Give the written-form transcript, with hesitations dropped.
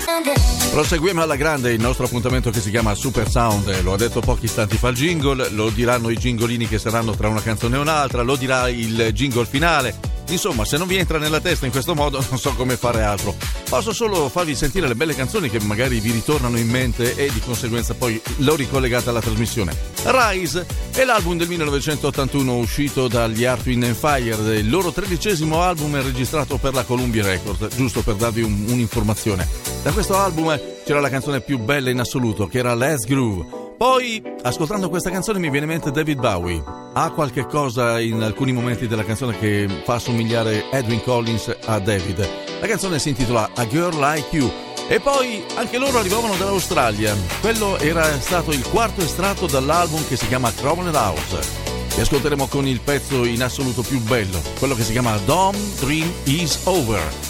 Proseguiamo alla grande il nostro appuntamento che si chiama Super Sound. Lo ha detto pochi istanti fa il jingle, lo diranno i gingolini che saranno tra una canzone e un'altra, lo dirà il jingle finale. Insomma, se non vi entra nella testa in questo modo, non so come fare altro. Posso solo farvi sentire le belle canzoni che magari vi ritornano in mente e di conseguenza poi lo ricollegate alla trasmissione. Rise è l'album del 1981 uscito dagli Earth, Wind & Fire, il loro 13° album registrato per la Columbia Records, giusto per darvi un'informazione. Da questo album c'era la canzone più bella in assoluto, che era Let's Groove. Poi, ascoltando questa canzone, mi viene in mente David Bowie. Ha qualche cosa in alcuni momenti della canzone che fa assomigliare Edwin Collins a David. La canzone si intitola A Girl Like You. E poi anche loro arrivavano dall'Australia. Quello era stato il quarto estratto dall'album che si chiama Cromwell House. E ascolteremo con il pezzo in assoluto più bello, quello che si chiama Don't Dream Is Over.